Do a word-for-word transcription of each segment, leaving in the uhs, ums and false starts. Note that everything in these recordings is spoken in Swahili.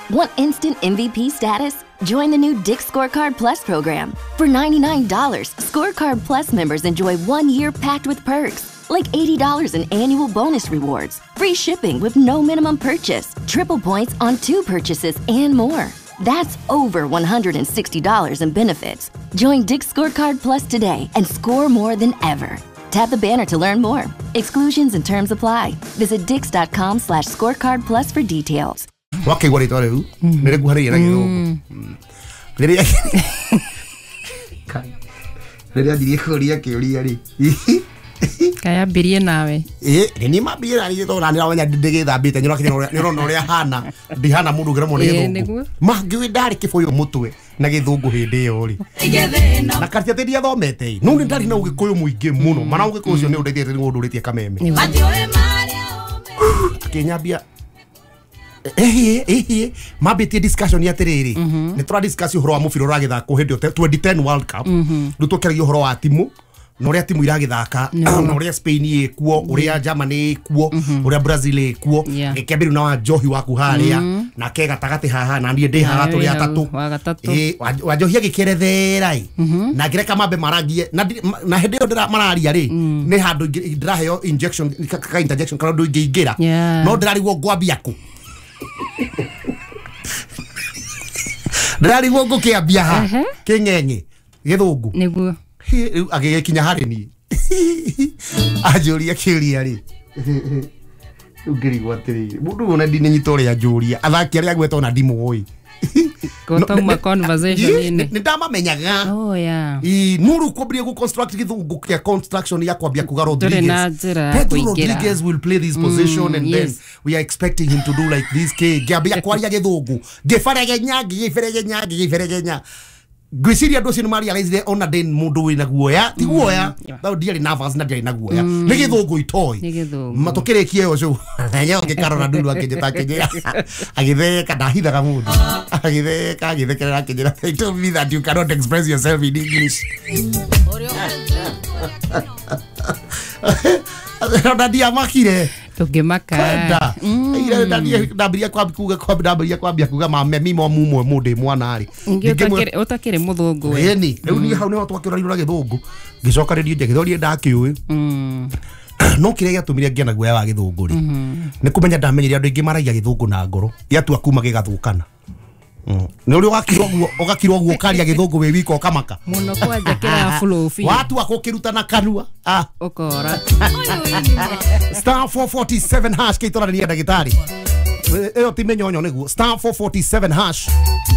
Want instant M V P status? Join the new Dick's Scorecard Plus program. For ninety-nine dollars, Scorecard Plus members enjoy one year packed with perks, like eighty dollars in annual bonus rewards, free shipping with no minimum purchase, triple points on two purchases, and more. That's over one hundred sixty dollars in benefits. Join Dick's Scorecard Plus today and score more than ever. Tap the banner to learn more. Exclusions and terms apply. Visit dix.com slash scorecard plus for details. Okay, what are you doing? Let go ahead and let it. Let it. Kaya birie nawe. Eh, ni mabira ni to na ni wanya dege da bita ni rakini ni no ria hana di hana mundu gira mo ni thungu. Ma ngiwe ndari kifoyo mutwe na githungu hindi yo ri. Na kartia te dia thomete. No ni ndari na ugikuyu muingi muno. Mana ugikuyu ucio ni undeithie ni ngundu ritie kameme. Kenyabia Eh eh eh mabete discussion ya terere ni tura discussion horo wa mufiro ragitha ko hindi twenty ten World Cup ndu keragia horo wa timu no ria timu iragithaka no ria Spain ikuo uria Germany ikuo uria Brazil ikuo ekebiru na wa Johi waku haria na ke gatagati haha na ndie ndi haha turi atatu eh wa Johi agikerethere ai na ngireka mabe maragie na hindi ndira mararia ri ni handu ndiraheo injection ka interjection kana ndu ingiingira no ndirarigwo ngwambia ku Ndari wongo ke abia ha kengenge githungu niguo agikinya hari ni ajuria kiria ri ugiri gwatiri mundu ona ndine nyitore ya juria athaki ari agweta ona ndimu oi Kotoma conversation ine. Ni ndama menyaga. Oh yeah. I nuru kwambia ku construct githungu kia construction ya kwambia kuga Rodriguez. Pedro Rodriguez will play this position mm, and yes. Then we are expecting him to do like this ke gambia kwaria githungu. Gefarege nyagi, gefarege nyagi, gefarege nya. Gwisiria dosi no Maria realize ona den mundu wina guoya ti guoya tho diari nervous na diari na guoya ni githungu itoi matokerekie ojo nyo ngikarora ndulu akijeta kijira agitheka ndahithaga mundu agitheka agithekera kijira they told me that you cannot express yourself in English Ada dia makire tungimaka ira ndadia ndabiria kwa kuga kwa ndabiria kwa bia kuga mame mimo mumwe mundi mwana ari ngiutakire utakire muthungu we ni riu ni hau ni twakira rira githungu gicoka redio ngithori ndakiui mm no kire giatumire ngiana guoya wa githungu ri ni kumenya ndamenyire andu ingi maragia githungu na ngoro yatua kuma gigathukana ni uri wakirwo guo ugakirwo guo karia githungu we wiko kamaka muno kwanja kira flow fi watu akokiruta na kanua ah ukora star four forty-seven hash kitora ni ndagitari eyo timenyonyo niguo star four forty-seven hash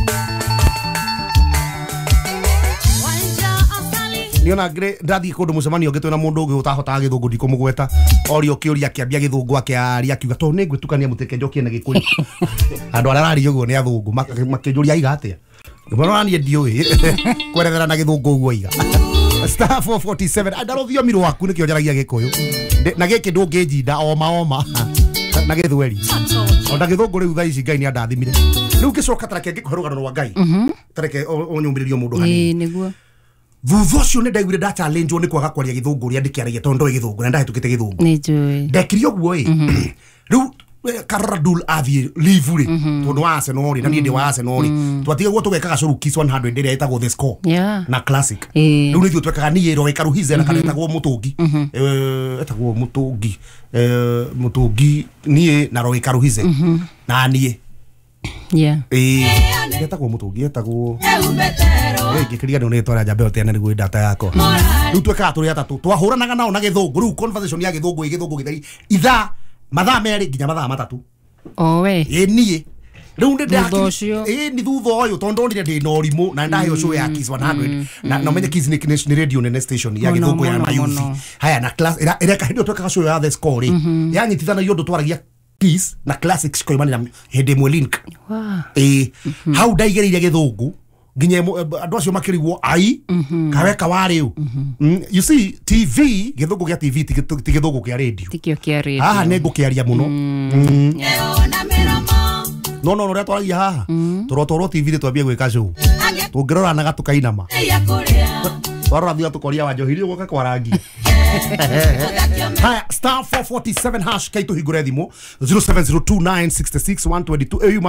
niona gre ndathi kundu mucemanio ngitwe na mundu ungi utahota githungu ndikumugweta orio kiuria kiambia githungu akiaria kiuga to ni ngwitukania muteke njokie na gikuri andu ararari uguo ni athungu makijuria iga atia mbona ni ndioi kwerethera na githungu uguo iga star four forty-seven andarothio miro waku nikio njaragia gikuyu na giki ndungijinda oma oma na githweri onda githungu riu thaa ici ngai ni andathimire riu gicoka tareke ngikuherugano rwa ngai tareke onyumiririo mundu hani niguo Thutha cio ni ndaiguire nda challenge ni kwaga kwaria githungu ria ndikiaragia tondu ndo githungu na ndahitukite githungu ni njui ndekirio guo i riu Karadul athie live ri tondu wa Arsenal ri na ni ndi wa Arsenal ri twatiga guo tugekaga curu kiss one hundred ria etagwo the score na classic riu ni twekaga ni ro ikaruhize na kana etagwo mutungi eh etagwo mutungi eh mutungi ni na ro ikaruhize na nie yeah eh etagwo mutungi etagwo eh gikiria ndo ni twara jambe otene niguo data yako riu twekaga turi atatu twahuranaga nao na githungu riu conversation ya githungu githungu githari itha mathaa meri nginya mathaa matatu owe eh nie riu ndi ndaki eh ni thutha uyu tondu ndire ndi no rimu na ndahe show ya Kiss one hundred na no menye Kiss ni radio nene station ya githungu ya mayuthi haya na class ira ira kahindo twekaga show ya the score ya nyitithana yondo twaragia Kiss na classics kwa imani na hede mwe link wow eh how ndaigereire githungu nginya andu acio makirigwo ai kaweka wari u you see T V githungu gya T V ti githungu gya radio tikio kya radio haha ne ngukiaria muno no no no ria twaragia haha turotoro T V twambie gwika show tungirora na gatukainama warora thia tukoria wa Njohi ugoka kwa rangi haya star four forty-seven hash kaitu higure thimo zero seven zero two nine six six one two two